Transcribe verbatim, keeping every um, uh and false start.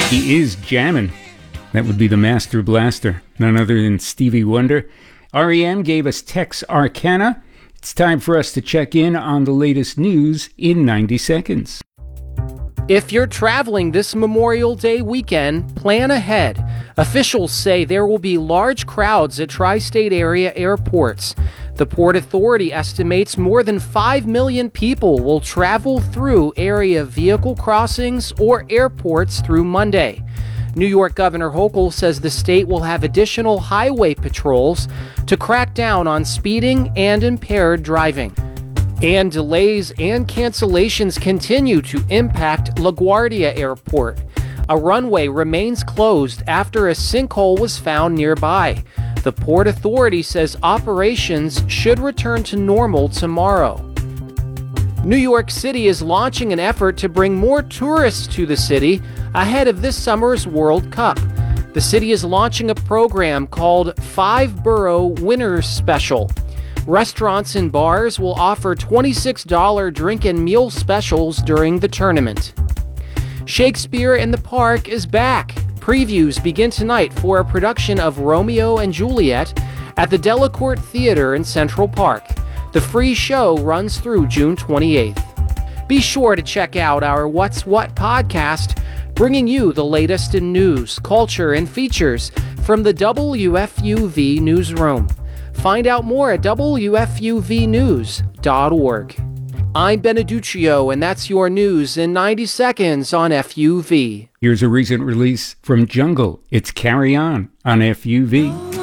He is jamming. That would be the Master Blaster, none other than Stevie Wonder. R E M gave us Tex Arcana. It's time for us to check in on the latest news in ninety seconds. If you're traveling this Memorial Day weekend, plan ahead. Officials say there will be large crowds at tri-state area airports. The Port Authority estimates more than five million people will travel through area vehicle crossings or airports through Monday. New York Governor Hochul says the state will have additional highway patrols to crack down on speeding and impaired driving. And delays and cancellations continue to impact LaGuardia Airport. A runway remains closed after a sinkhole was found nearby. The Port Authority says operations should return to normal tomorrow. New York City is launching an effort to bring more tourists to the city ahead of this summer's World Cup. The city is launching a program called Five Borough Winners Special. Restaurants and bars will offer twenty-six dollars drink and meal specials during the tournament. Shakespeare in the Park is back. Previews begin tonight for a production of Romeo and Juliet at the Delacorte Theater in Central Park. The free show runs through June twenty-eighth. Be sure to check out our What's What podcast, bringing you the latest in news, culture, and features from the W F U V newsroom. Find out more at W F U V news dot org. I'm Beneduccio, and that's your news in ninety seconds on F U V. Here's a recent release from Jungle. It's Carry On on F U V.